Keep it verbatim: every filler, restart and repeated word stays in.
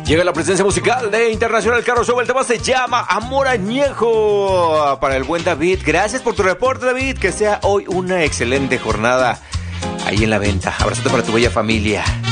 Llega la presencia musical de Internacional Carro Show. El tema se llama Amor Añejo. Para el buen David. Gracias por tu reporte, David. Que sea hoy una excelente jornada ahí en la venta. Abrazote para tu bella familia.